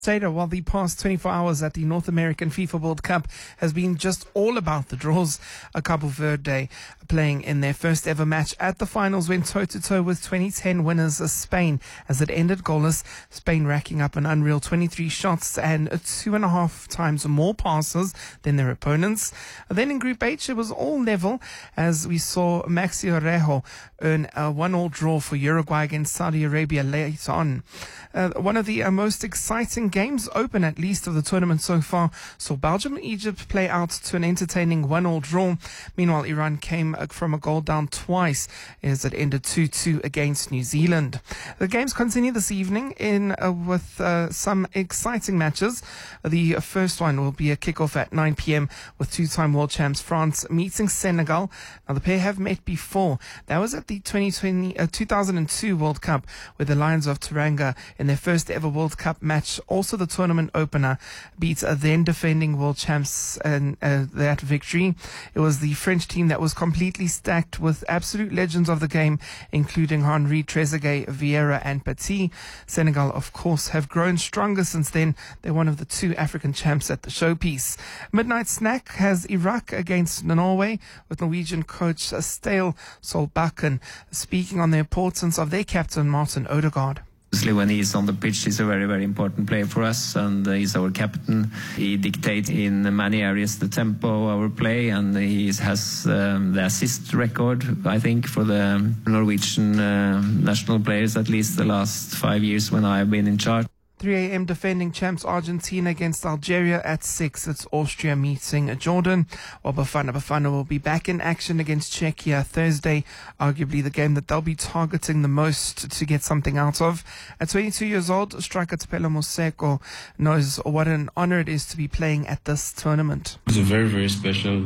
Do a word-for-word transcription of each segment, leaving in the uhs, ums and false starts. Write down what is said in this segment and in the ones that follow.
Later, while the past twenty-four hours at the North American FIFA World Cup has been just all about the draws, a Cabo Verde playing in their first ever match at the finals went toe-to-toe with twenty ten winners Spain as it ended goalless. Spain racking up an unreal twenty-three shots and two and a half times more passes than their opponents. Then in Group H, it was all level as we saw Maxi Orejo earn a one-all draw for Uruguay against Saudi Arabia later on. Uh, one of the uh, most exciting games open, at least, of the tournament so far, saw Belgium and Egypt play out to an entertaining one-all draw. Meanwhile, Iran came from a goal down twice as it ended two two against New Zealand. The games continue this evening in uh, with uh, some exciting matches. The first one will be a kickoff at nine p.m. with two-time world champs France meeting Senegal. Now, the pair have met before. That was at the twenty twenty, uh, two thousand two World Cup, where the Lions of Teranga, in their first ever World Cup match, also the tournament opener, beat a then defending world champs and uh, that victory. It was the French team that was completely stacked with absolute legends of the game, including Henry, Trezeguet, Vieira and Petit. Senegal, of course, have grown stronger since then. They're one of the two African champs at the showpiece. Midnight Snack has Iraq against Norway, with Norwegian coach Stale Solbakken speaking on the importance of their captain Martin Odegaard. Obviously, when he's on the pitch, he's a very, very important player for us, and uh, he's our captain. He dictates in many areas the tempo of our play, and he has um, the assist record, I think, for the Norwegian uh, national players, at least the last five years when I've been in charge. three a.m. defending champs Argentina against Algeria. At six, it's Austria meeting Jordan. While Bafana Bafana will be back in action against Czechia Thursday, arguably the game that they'll be targeting the most to get something out of. At twenty-two years old, striker Tupelo Moseko knows what an honor it is to be playing at this tournament. It's a very, very special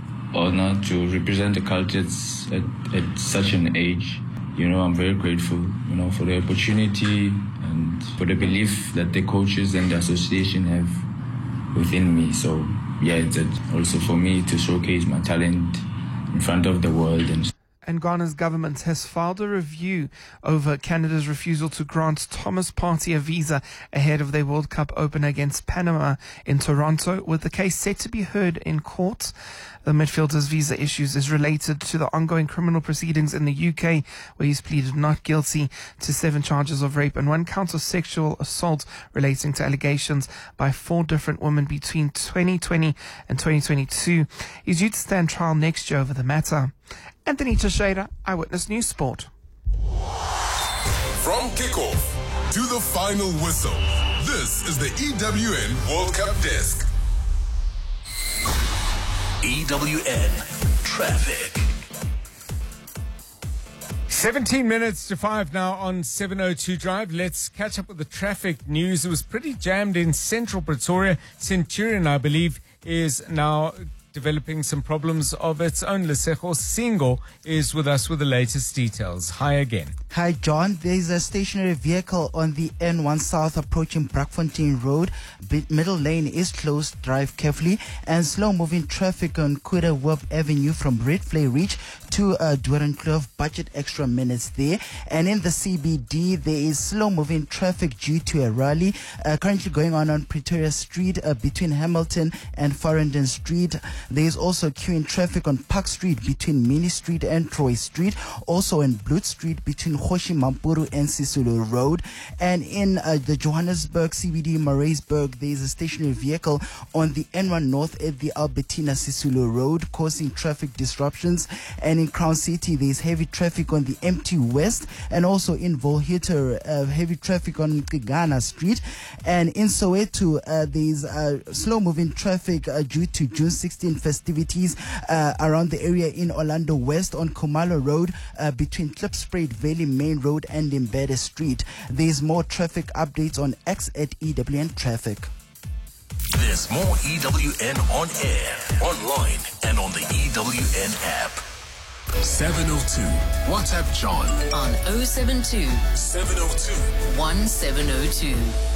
honor to represent the cultures at, at such an age. You know, I'm very grateful, you know, for the opportunity and for the belief that the coaches and the association have within me. So, yeah, it's also for me to showcase my talent in front of the world. And And Ghana's government has filed a review over Canada's refusal to grant Thomas Partey a visa ahead of their World Cup opener against Panama in Toronto, with the case set to be heard in court. The midfielder's visa issues is related to the ongoing criminal proceedings in the U K, where he's pleaded not guilty to seven charges of rape and one count of sexual assault relating to allegations by four different women between twenty twenty and twenty twenty-two. He's due to stand trial next year over the matter. Anthony Teixeira, Eyewitness News Sport. From kickoff to the final whistle, this is the E W N World Cup Desk. E W N Traffic. seventeen minutes to five now on seven oh two Drive. Let's catch up with the traffic news. It was pretty jammed in central Pretoria. Centurion, I believe, is now developing some problems of its own. Lesego Singo is with us with the latest details. Hi again. Hi, John. There is a stationary vehicle on the N one South approaching Brackfontein Road. B- middle lane is closed. Drive carefully. And slow-moving traffic on Kuda Webb Avenue from Redflay Reach to uh, Doornkloof. Budget extra minutes there. And in the C B D, there is slow-moving traffic due to a rally uh, currently going on on Pretoria Street uh, between Hamilton and Farringdon Street. There is also queuing traffic on Park Street between Mini Street and Troy Street. Also in Bloot Street between Hoshi Mampuru and Sisulu Road. And in uh, the Johannesburg C B D, Maritzburg, there is a stationary vehicle on the N one North at the Albertina Sisulu Road, causing traffic disruptions. And in Crown City, there is heavy traffic on the M T West, and also in Volhitter, uh, heavy traffic on Kigana Street. And in Soweto, uh, there is uh, slow-moving traffic uh, due to June sixteenth festivities uh, around the area in Orlando West on Khumalo Road uh, between Klipspruit Valley Main Road and Mbede Street. There is more traffic updates on X at E W N Traffic. There's more E W N on air, online, and on the E W N app. seven oh two. WhatsApp John on oh seven two, seven oh two, one seven oh two.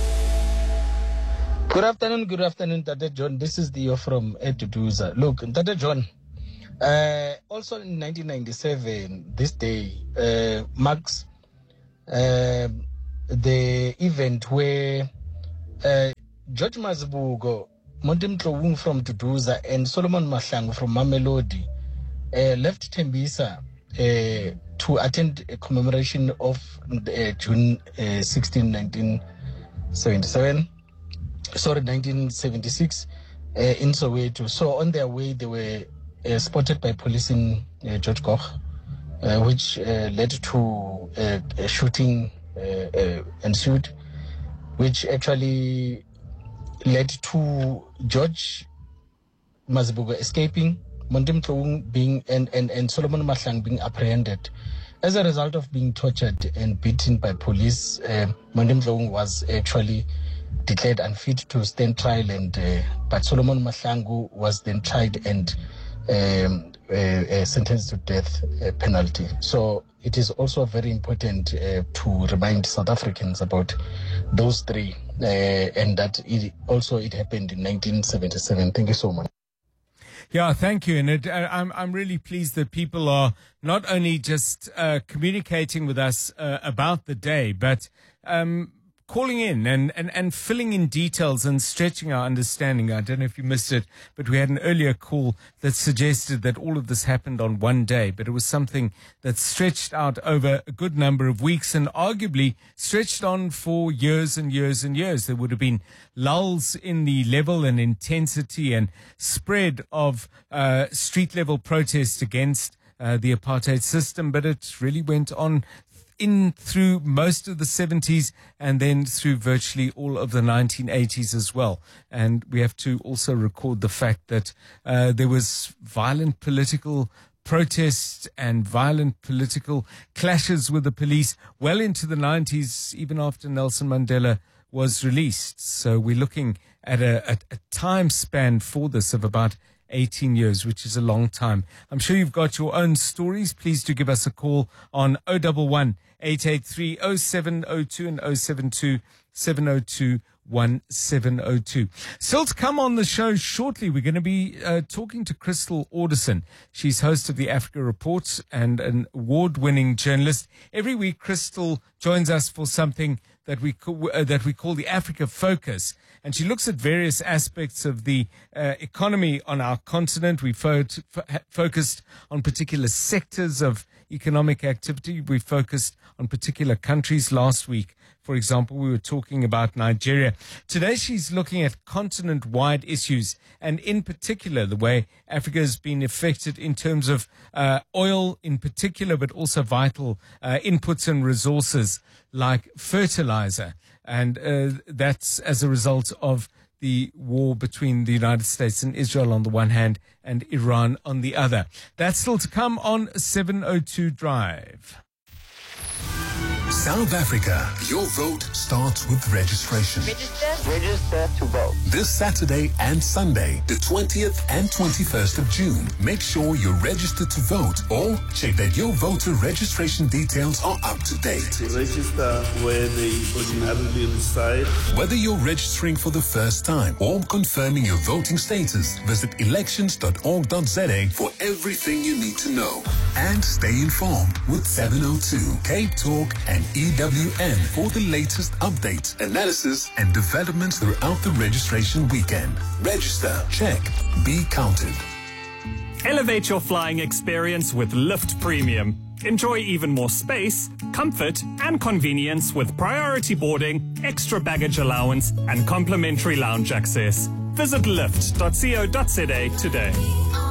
Good afternoon, good afternoon, Tata John. This is Dio from Eduduza. Look, Tata John, uh, also in nineteen ninety-seven, this day uh, marks uh, the event where uh, George Mazibuko, Monty Mtlowung from Duduza, and Solomon Mahlangu from Mamelodi uh, left Tembisa uh, to attend a commemoration of uh, June uh, sixteenth, nineteen seventy-seven, sorry, nineteen seventy-six, uh, in Soweto. So on their way, they were uh, spotted by police in uh, George Koch, uh, which uh, led to uh, a shooting uh, uh, ensued, which actually led to George Mazibuko escaping, Monty Mtlowung being and, and, and Solomon Mahlangu being apprehended. As a result of being tortured and beaten by police, uh, Monty Mtlowung was actually declared unfit to stand trial, and uh, but Solomon Mahlangu was then tried and um, uh, uh, sentenced to death uh, penalty. So it is also very important uh, to remind South Africans about those three, uh, and that it also it happened in nineteen seventy-seven. Thank you so much. Yeah, thank you. And it, uh, I'm I'm really pleased that people are not only just uh, communicating with us uh, about the day, but um, calling in and, and, and filling in details and stretching our understanding. I don't know if you missed it, but we had an earlier call that suggested that all of this happened on one day, but it was something that stretched out over a good number of weeks and arguably stretched on for years and years and years. There would have been lulls in the level and intensity and spread of uh, street-level protest against uh, the apartheid system, but it really went on in through most of the seventies and then through virtually all of the nineteen eighties as well. And we have to also record the fact that uh, there was violent political protests and violent political clashes with the police well into the nineties, even after Nelson Mandela was released. So we're looking at a, a, a time span for this of about eighteen years, which is a long time. I'm sure you've got your own stories. Please do give us a call on oh one one, eight eight three, oh seven oh two and oh seven two, seven oh two, one seven oh two. Still to come on the show shortly, we're going to be uh, talking to Crystal Alderson. She's host of the Africa Report and an award-winning journalist. Every week, Crystal joins us for something that we call, uh, that we call the Africa Focus. And she looks at various aspects of the uh, economy on our continent. We fo- f- focused on particular sectors of economic activity. We focused on particular countries. Last week, for example, we were talking about Nigeria. Today, she's looking at continent-wide issues, and in particular, the way Africa has been affected in terms of uh, oil in particular, but also vital uh, inputs and resources like fertilizer. And uh, that's as a result of the war between the United States and Israel on the one hand and Iran on the other. That's still to come on seven oh two Drive. South Africa, your vote starts with registration. Register, register to vote. This Saturday and Sunday, the twentieth and twenty-first of June. Make sure you're registered to vote or check that your voter registration details are up to date. To register where they ordinarily reside. Whether you're registering for the first time or confirming your voting status, visit elections dot org dot za for everything you need to know. And stay informed with seven oh two, Cape Talk and E W N for the latest updates, analysis, and developments throughout the registration weekend. Register, check, be counted. Elevate your flying experience with Lift Premium. Enjoy even more space, comfort, and convenience with priority boarding, extra baggage allowance, and complimentary lounge access. Visit lift dot co dot za today.